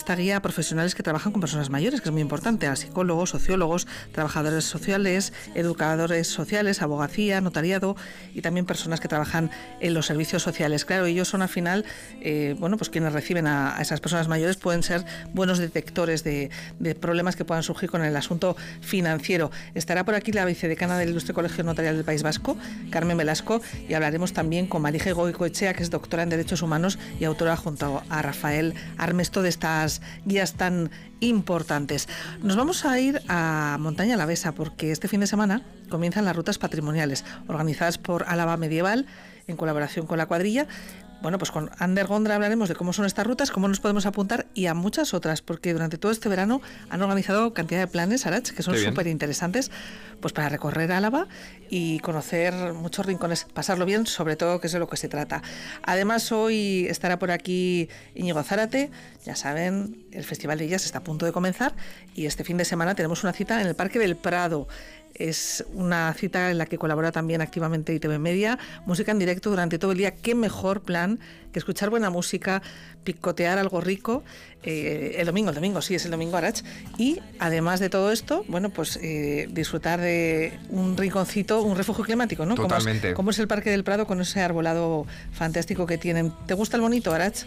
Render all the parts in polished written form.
esta guía a profesionales que trabajan con personas mayores, que es muy importante, a psicólogos, sociólogos, trabajadores sociales, educadores sociales, abogacía, notariado y también personas que trabajan en los servicios sociales. Claro, ellos son al final, pues quienes reciben a esas personas mayores pueden ser buenos detectores de problemas que puedan surgir con el asunto financiero. Estará por aquí la vicedecana del Ilustre Colegio Notarial del País Vasco, Carmen Velasco, y hablaremos también con Marije Goicoechea, que es doctora en Derechos Humanos y autora junto a Rafael Armesto de estas guías tan importantes. Nos vamos a ir a Montaña Alavesa porque este fin de semana comienzan las rutas patrimoniales organizadas por Álava Medieval en colaboración con la cuadrilla. Bueno, pues con Ander Gondra hablaremos de cómo son estas rutas, cómo nos podemos apuntar y a muchas otras, porque durante todo este verano han organizado cantidad de planes, Arach, que son súper interesantes, pues para recorrer Álava y conocer muchos rincones, pasarlo bien, sobre todo, que es de lo que se trata. Además, hoy estará por aquí Íñigo Zárate, ya saben, el Festival de Jazz está a punto de comenzar y este fin de semana tenemos una cita en el Parque del Prado. Es una cita en la que colabora también activamente ITV Media, música en directo durante todo el día. Qué mejor plan que escuchar buena música, picotear algo rico. El domingo, sí, es el domingo, Arach. Y además de todo esto, bueno, pues disfrutar de un rinconcito, un refugio climático, ¿no? Totalmente. Como es el Parque del Prado con ese arbolado fantástico que tienen. ¿Te gusta el bonito, Arach?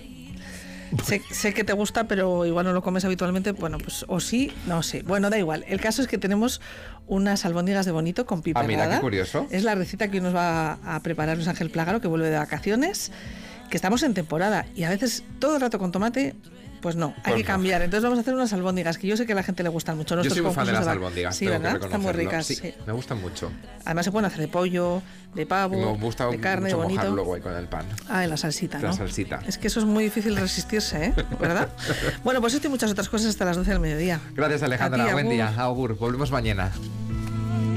Sé que te gusta, pero igual no lo comes habitualmente. Bueno, pues o sí, no sé. Bueno, da igual. El caso es que tenemos unas albóndigas de bonito con piperada. Mira, qué curioso. Es la receta que hoy nos va a preparar Luis Ángel Plágaro, que vuelve de vacaciones, que estamos en temporada y a veces todo el rato con tomate. Pues no, hay que cambiar. Entonces vamos a hacer unas albóndigas que yo sé que a la gente le gustan mucho. Yo soy muy fan de las albóndigas. Sí, ¿verdad? Están muy ricas. Sí, me gustan mucho. Además se pueden hacer de pollo, de pavo, me gusta de carne, mucho bonito. mojarlo luego ahí con el pan. En la salsita, ¿no? La salsita. Es que eso es muy difícil resistirse, ¿eh? ¿Verdad? Bueno, pues esto y muchas otras cosas hasta las 12 del mediodía. Gracias, Alejandra. Buen día. Augur. Volvemos mañana.